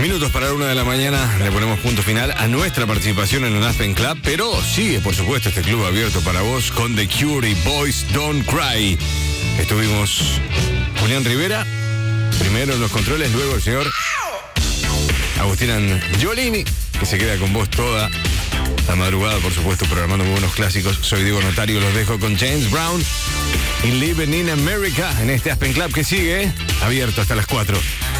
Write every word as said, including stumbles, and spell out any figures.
Minutos para la una de la mañana, le ponemos punto final a nuestra participación en un Aspen Club, pero sigue, por supuesto, este club abierto para vos con The Cure y Boys Don't Cry. Estuvimos Julián Rivera, primero en los controles, luego el señor Agustín Angiolini, que se queda con vos toda la madrugada, por supuesto, programando muy buenos clásicos. Soy Diego Notario, los dejo con James Brown y Living in America en este Aspen Club que sigue abierto hasta las cuatro.